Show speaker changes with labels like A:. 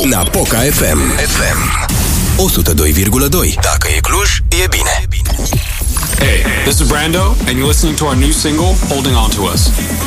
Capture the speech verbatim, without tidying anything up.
A: Napoca F M. F M o sută doi virgulă doi. Dacă e Cluj, e bine.
B: Hey, this is Brando, and you're listening to our new single, Holding On To Us.